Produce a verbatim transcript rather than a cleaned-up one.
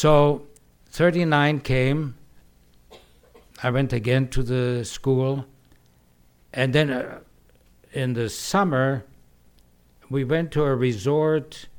So thirty-nine came. I went again to the school. And then uh, in the summer, we went to a resort